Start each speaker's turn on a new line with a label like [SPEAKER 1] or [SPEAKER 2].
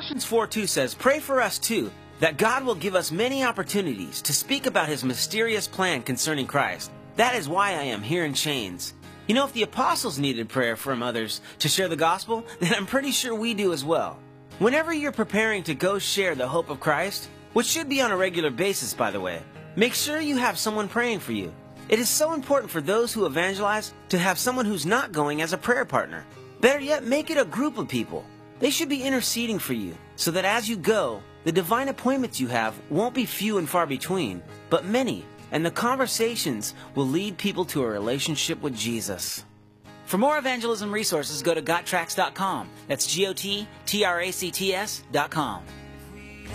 [SPEAKER 1] Colossians 4:2 says, "Pray for us too, that God will give us many opportunities to speak about His mysterious plan concerning Christ. That is why I am here in chains." You know, if the apostles needed prayer from others to share the gospel, then I'm pretty sure we do as well. Whenever you're preparing to go share the hope of Christ, which should be on a regular basis, by the way, make sure you have someone praying for you. It is so important for those who evangelize to have someone who's not going as a prayer partner. Better yet, make it a group of people. They should be interceding for you, so that as you go, the divine appointments you have won't be few and far between, but many, and the conversations will lead people to a relationship with Jesus.
[SPEAKER 2] For more evangelism resources, go to GotTracts.com. That's GOTTRACTS.com.